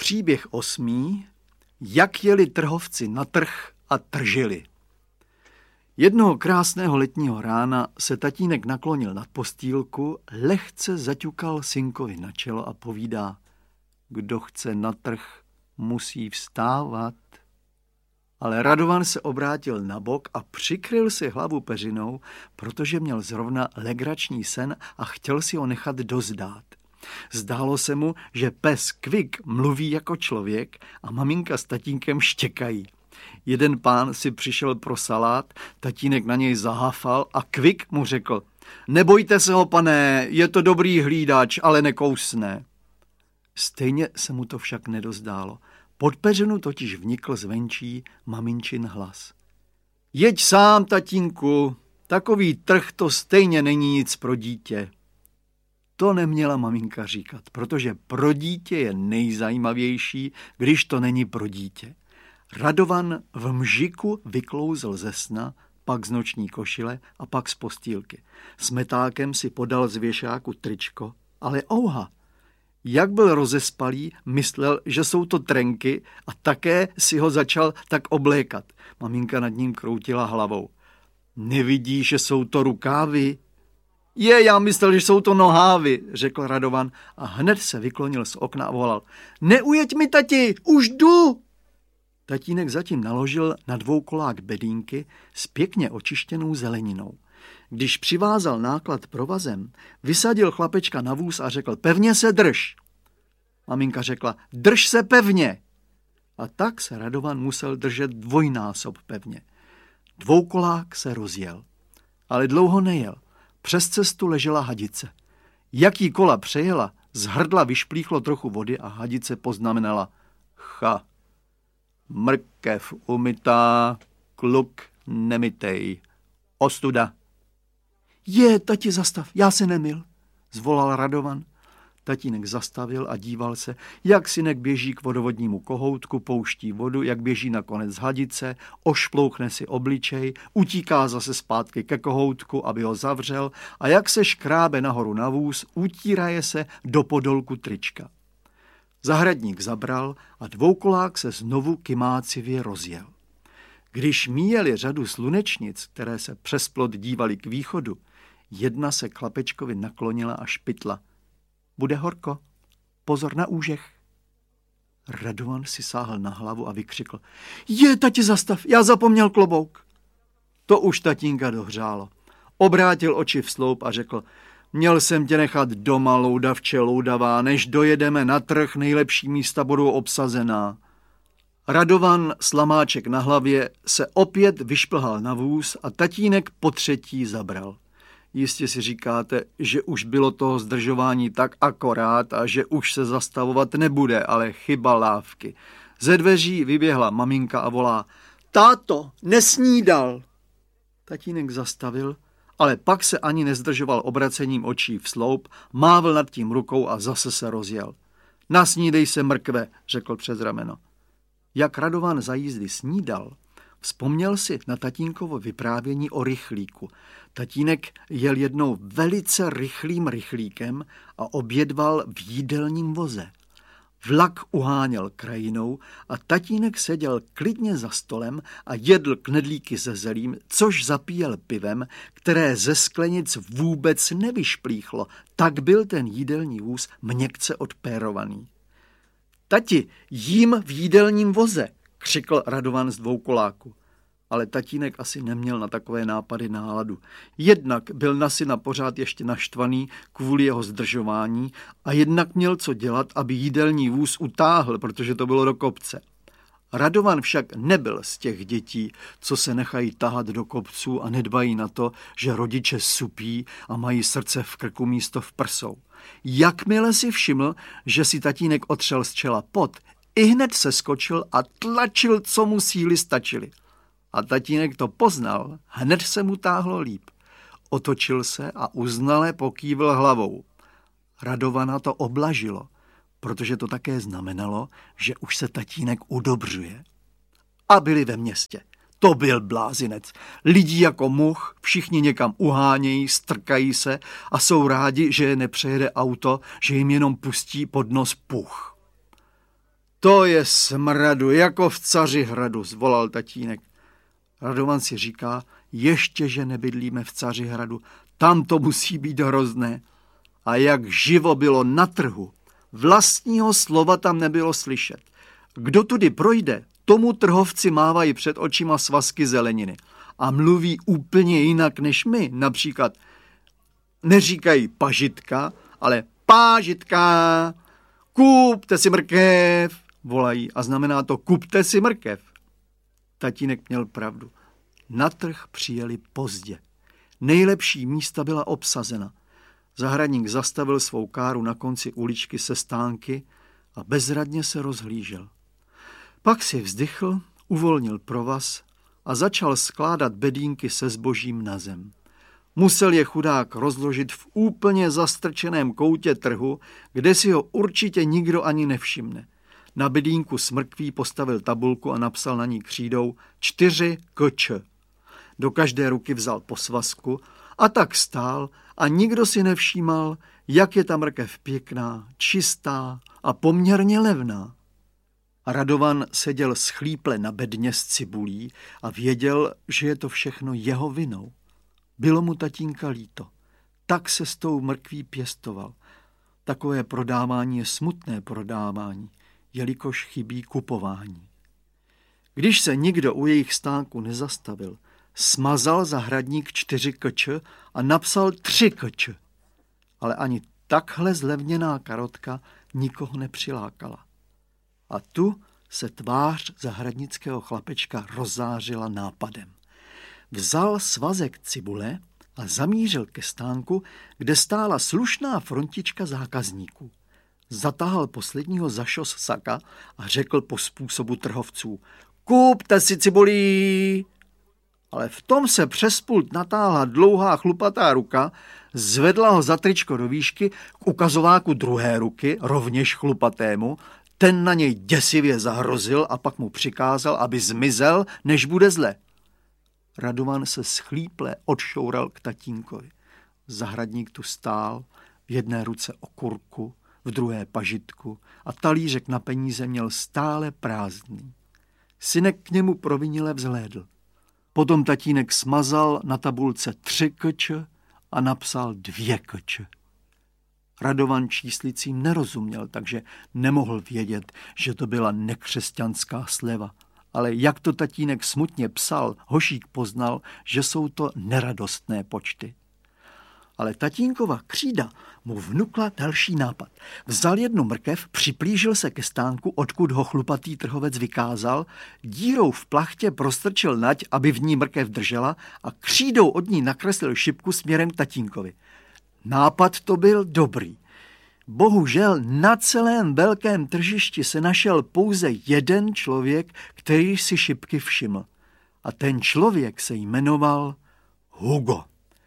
Příběh 8. Jak jeli trhovci na trh a tržili. Jednoho krásného letního rána se tatínek naklonil nad postýlku, lehce zaťukal synkovi na čelo a povídá: kdo chce na trh, musí vstávat. Ale Radovan se obrátil na bok a přikryl si hlavu peřinou, protože měl zrovna legrační sen a chtěl si ho nechat dozdát. Zdálo se mu, že pes Kvik mluví jako člověk a maminka s tatínkem štěkají. Jeden pán si přišel pro salát, tatínek na něj zahafal a Kvik mu řekl: nebojte se ho, pane, je to dobrý hlídač, ale nekousne. Stejně se mu to však nedozdálo. Pod peřinu totiž vnikl zvenčí maminčin hlas. Jeď sám, tatínku, takový trh to stejně není nic pro dítě. To neměla maminka říkat, protože pro dítě je nejzajímavější, když to není pro dítě. Radovan v mžiku vyklouzl ze sna, pak z noční košile a pak z postýlky. S metákem si podal z věšáku tričko, ale ouha! Jak byl rozespalý, myslel, že jsou to trenky a také si ho začal tak oblékat. Maminka nad ním kroutila hlavou. Nevidíš, že jsou to rukávy? Já myslel, že jsou to nohávy, řekl Radovan a hned se vyklonil z okna a volal. Neujeď mi, tati, už jdu! Tatínek zatím naložil na dvoukolák bedínky s pěkně očištěnou zeleninou. Když přivázal náklad provazem, vysadil chlapečka na vůz a řekl: pevně se drž. Maminka řekla: drž se pevně. A tak se Radovan musel držet dvojnásob pevně. Dvoukolák se rozjel, ale dlouho nejel. Přes cestu ležela hadice. Jak jí kola přejela, z hrdla vyšplíchlo trochu vody a hadice poznamenala: cha, mrkev umytá, kluk nemytej, ostuda. Tati, zastav, já se nemyl, zvolal Radovan. Tatínek zastavil a díval se, jak synek běží k vodovodnímu kohoutku, pouští vodu, jak běží na konec hadice, ošplouchne si obličej, utíká zase zpátky ke kohoutku, aby ho zavřel, a jak se škrábe nahoru na vůz, utíraje se do podolku trička. Zahradník zabral a dvoukolák se znovu kymácivě rozjel. Když míjeli řadu slunečnic, které se přes plot dívaly k východu, jedna se k chlapečkovi naklonila a špitla. Bude horko, pozor na úžeh. Radovan si sáhl na hlavu a vykřikl. Tati, zastav, já zapomněl klobouk. To už tatínka dohřálo. Obrátil oči v sloup a řekl: měl jsem tě nechat doma, loudavče loudavá, než dojedeme na trh, nejlepší místa budou obsazená. Radovan, slamáček na hlavě, se opět vyšplhal na vůz a tatínek po třetí zabral. Jistě si říkáte, že už bylo toho zdržování tak akorát a že už se zastavovat nebude, ale chyba lávky. Ze dveří vyběhla maminka a volá: táto, nesnídal! Tatínek zastavil, ale pak se ani nezdržoval obracením očí v sloup, mávl nad tím rukou a zase se rozjel. Nasnídej se, mrkve, řekl přes rameno. Jak Radovan za jízdy snídal, vzpomněl si na tatínkovo vyprávění o rychlíku. Tatínek jel jednou velice rychlým rychlíkem a obědval v jídelním voze. Vlak uháněl krajinou a tatínek seděl klidně za stolem a jedl knedlíky se zelím, což zapíjel pivem, které ze sklenic vůbec nevyšplíchlo. Tak byl ten jídelní vůz měkce odpérovaný. Tati, jím v jídelním voze, křikl Radovan z dvoukoláku. Ale tatínek asi neměl na takové nápady náladu. Jednak byl na syna pořád ještě naštvaný kvůli jeho zdržování a jednak měl co dělat, aby jídelní vůz utáhl, protože to bylo do kopce. Radovan však nebyl z těch dětí, co se nechají tahat do kopců a nedbají na to, že rodiče supí a mají srdce v krku místo v prsou. Jakmile si všiml, že si tatínek otřel z čela pot, ihned se skočil a tlačil, co mu síly stačily. A tatínek to poznal, hned se mu táhlo líp. Otočil se a uznale pokývil hlavou. Radovana to oblažilo, protože to také znamenalo, že už se tatínek udobřuje. A byli ve městě. To byl blázinec. Lidí jako much, všichni někam uhánějí, strkají se a jsou rádi, že je nepřejede auto, že jim jenom pustí pod nos puch. To je smradu, jako v Cařihradu, zvolal tatínek. Radovan si říká, ještě, že nebydlíme v Cařihradu, tam to musí být hrozné. A jak živo bylo na trhu, vlastního slova tam nebylo slyšet. Kdo tudy projde, tomu trhovci mávají před očima svazky zeleniny a mluví úplně jinak než my. Například neříkají pažitka, ale pážitka, kupte si mrkev, volají a znamená to kupte si mrkev. Tatínek měl pravdu. Na trh přijeli pozdě. Nejlepší místa byla obsazena. Zahradník zastavil svou káru na konci uličky se stánky a bezradně se rozhlížel. Pak si vzdychl, uvolnil provaz a začal skládat bedínky se zbožím na zem. Musel je chudák rozložit v úplně zastrčeném koutě trhu, kde si ho určitě nikdo ani nevšimne. Na bedínku s mrkví postavil tabulku a napsal na ní křídou 4 kč. Do každé ruky vzal po svazku a tak stál a nikdo si nevšímal, jak je ta mrkev pěkná, čistá a poměrně levná. A Radovan seděl schlíple na bedně s cibulí a věděl, že je to všechno jeho vinou. Bylo mu tatínka líto. Tak se s tou mrkví pěstoval. Takové prodávání je smutné prodávání, jelikož chybí kupování. Když se nikdo u jejich stánku nezastavil, smazal zahradník 4 kč a napsal 3 kč. Ale ani takhle zlevněná karotka nikoho nepřilákala. A tu se tvář zahradnického chlapečka rozzářila nápadem. Vzal svazek cibule a zamířil ke stánku, kde stála slušná frontička zákazníků. Zatáhl posledního za šos saka a řekl po způsobu trhovců: kupte si cibulí! Ale v tom se přes pult natáhla dlouhá chlupatá ruka, zvedla ho za tričko do výšky k ukazováku druhé ruky, rovněž chlupatému. Ten na něj děsivě zahrozil a pak mu přikázal, aby zmizel, než bude zle. Radovan se schlíple odšoural k tatínkovi. Zahradník tu stál, v jedné ruce okurku, v druhé pažitku a talířek na peníze měl stále prázdný. Synek k němu provinile vzhlédl. Potom tatínek smazal na tabulce 3 kč a napsal 2 kč. Radovan číslicím nerozuměl, takže nemohl vědět, že to byla nekřesťanská sleva. Ale jak to tatínek smutně psal, hošík poznal, že jsou to neradostné počty. Ale tatínkova křída mu vnukla další nápad. Vzal jednu mrkev, připlížil se ke stánku, odkud ho chlupatý trhovec vykázal, dírou v plachtě prostrčil nať, aby v ní mrkev držela a křídou od ní nakreslil šipku směrem k tatínkovi. Nápad to byl dobrý. Bohužel na celém velkém tržišti se našel pouze jeden člověk, který si šipky všiml. A ten člověk se jmenoval Hugo.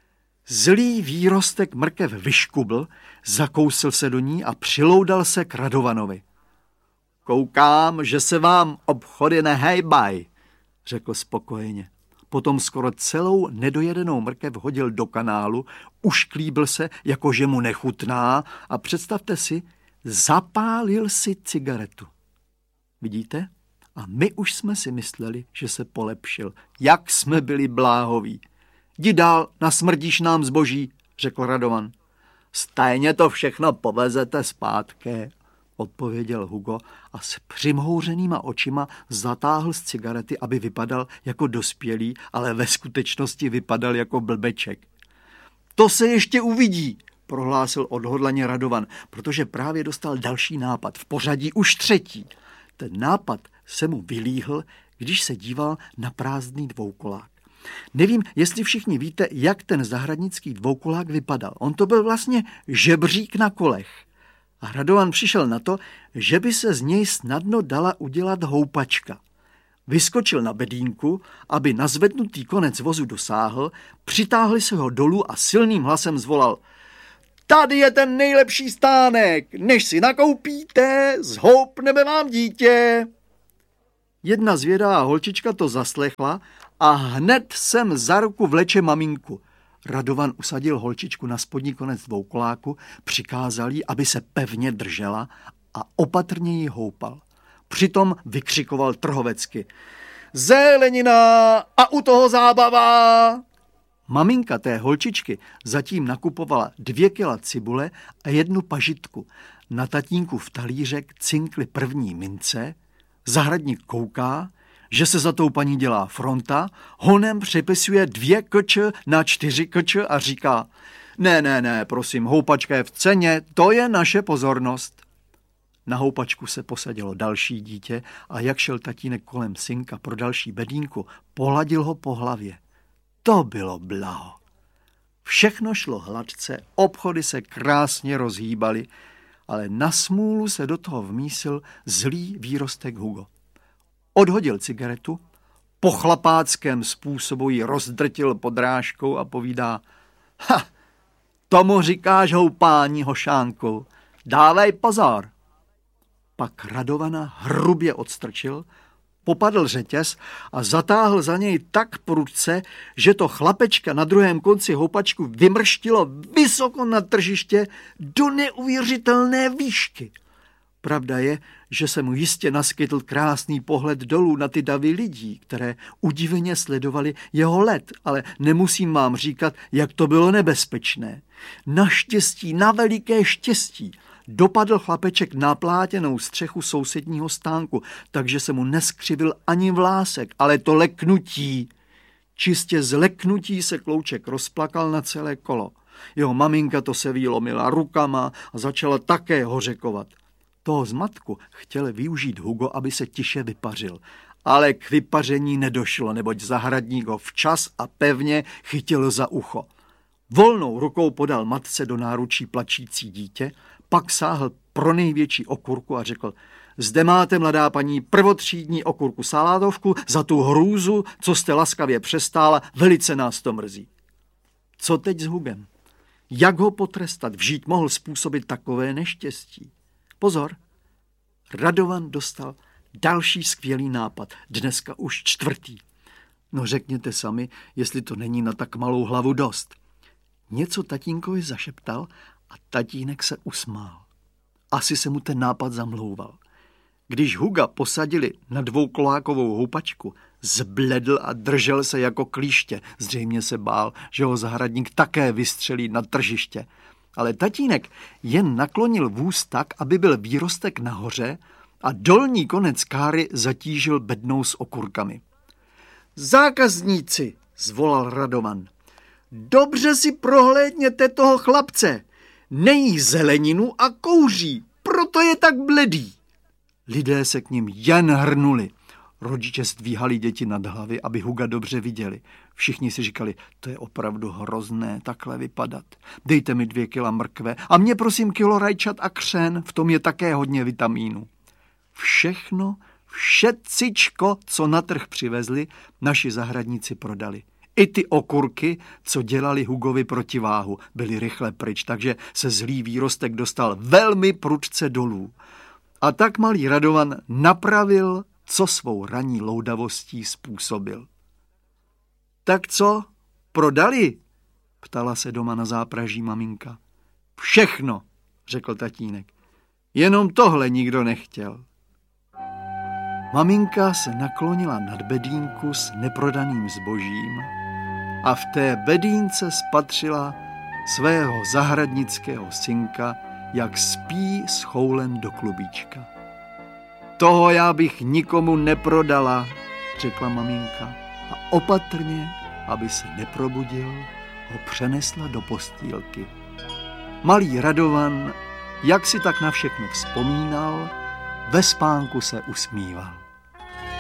Zlý výrostek mrkev vyškubl, zakousil se do ní a přiloudal se k Radovanovi. Koukám, že se vám obchody nehejbaj, řekl spokojeně. Potom skoro celou nedojedenou mrkev hodil do kanálu, ušklíbil se, jakože mu nechutná a představte si, zapálil si cigaretu. Vidíte? A my už jsme si mysleli, že se polepšil. Jak jsme byli bláhoví. Jdi dál, nasmrdíš nám zboží, řekl Radovan. Stejně to všechno povezete zpátky, odpověděl Hugo a s přimhouřenýma očima zatáhl z cigarety, aby vypadal jako dospělý, ale ve skutečnosti vypadal jako blbeček. To se ještě uvidí, prohlásil odhodlaně Radovan, protože právě dostal další nápad, v pořadí už 3. Ten nápad se mu vylíhl, když se díval na prázdný dvoukolák. Nevím, jestli všichni víte, jak ten zahradnický dvoukolák vypadal. On to byl vlastně žebřík na kolech. A Radovan přišel na to, že by se z něj snadno dala udělat houpačka. Vyskočil na bedínku, aby na zvednutý konec vozu dosáhl, přitáhli se ho dolů a silným hlasem zvolal: Tady je ten nejlepší stánek, než si nakoupíte, zhoupneme vám dítě. Jedna zvědavá holčička to zaslechla a hned sem za ruku vleče maminku. Radovan usadil holčičku na spodní konec dvoukoláku, přikázal jí, aby se pevně držela a opatrně ji houpal. Přitom vykřikoval trhovecky: Zelenina a u toho zábava! Maminka té holčičky zatím nakupovala 2 kila cibule a 1 pažitku. Na tatínku v talířek cinkly první mince, zahradník kouká, že se za tou paní dělá fronta, honem přepisuje 2 kč na 4 kč a říká: Ne, prosím, houpačka je v ceně, to je naše pozornost. Na houpačku se posadilo další dítě a jak šel tatínek kolem synka pro další bedínku, pohladil ho po hlavě. To bylo blaho. Všechno šlo hladce, obchody se krásně rozhýbaly, ale na smůlu se do toho vmísil zlý výrostek Hugo. Odhodil cigaretu, po chlapáckém způsobu ji rozdrtil podrážkou a povídá: Tomu říkáš houpání, hošánku, dávej pozor. Pak Radovana hrubě odstrčil, popadl řetěz a zatáhl za něj tak prudce, že to chlapečka na druhém konci houpačku vymrštilo vysoko na tržiště do neuvěřitelné výšky. Pravda je, že se mu jistě naskytl krásný pohled dolů na ty davy lidí, které udiveně sledovali jeho let, ale nemusím vám říkat, jak to bylo nebezpečné. Naštěstí, na veliké štěstí, dopadl chlapeček na plátěnou střechu sousedního stánku, takže se mu neskřivil ani vlásek, ale to leknutí. Čistě z leknutí se klouček rozplakal na celé kolo. Jeho maminka to se výlomila rukama a začala také hořekovat. Toho zmatku chtěl využít Hugo, aby se tiše vypařil. Ale k vypaření nedošlo, neboť zahradník ho včas a pevně chytil za ucho. Volnou rukou podal matce do náručí plačící dítě, pak sáhl pro největší okurku a řekl: Zde máte, mladá paní, prvotřídní okurku salátovku za tu hrůzu, co jste laskavě přestála, velice nás to mrzí. Co teď s Hugem? Jak ho potrestat? Vždyť mohl způsobit takové neštěstí. Pozor, Radovan dostal další skvělý nápad, dneska už 4. No řekněte sami, jestli to není na tak malou hlavu dost. Něco tatínkovi zašeptal a tatínek se usmál. Asi se mu ten nápad zamlouval. Když Huga posadili na 2kolákovou houpačku, zbledl a držel se jako klíště. Zřejmě se bál, že ho zahradník také vystřelí na tržiště. Ale tatínek jen naklonil vůz tak, aby byl výrostek nahoře a dolní konec káry zatížil bednou s okurkami. Zákazníci, zvolal Radovan, dobře si prohlédněte toho chlapce. Nejí zeleninu a kouří, proto je tak bledý. Lidé se k ním jen hrnuli. Rodiče zdvíhali děti nad hlavy, aby Huga dobře viděli. Všichni si říkali, to je opravdu hrozné takhle vypadat. Dejte mi 2 kila mrkve a mě prosím kilo rajčat a křen, v tom je také hodně vitamínů. Všechno, všetcičko, co na trh přivezli, naši zahradníci prodali. I ty okurky, co dělali Hugovi protiváhu, byly rychle pryč, takže se zlý výrostek dostal velmi prudce dolů. A tak malý Radovan napravil, co svou ranní loudavostí způsobil. Tak co, prodali? Ptala se doma na zápraží maminka. Všechno, řekl tatínek. Jenom tohle nikdo nechtěl. Maminka se naklonila nad bedínku s neprodaným zbožím a v té bedínce spatřila svého zahradnického synka, jak spí s choulem do klubíčka. Toho já bych nikomu neprodala, řekla maminka a opatrně, aby se neprobudil, ho přenesla do postýlky. Malý Radovan, jak si tak na všechno vzpomínal, ve spánku se usmíval.